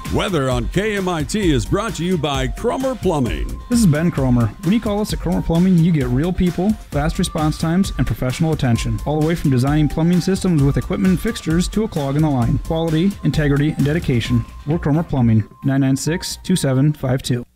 Weather on KMIT is brought to you by Cromer Plumbing. This is Ben Cromer. When you call us at Cromer Plumbing, you get real people, fast response times, and professional attention. All the way from designing plumbing systems with equipment and fixtures to a clog in the line. Quality, integrity, and dedication. We're Cromer Plumbing, 996-2752.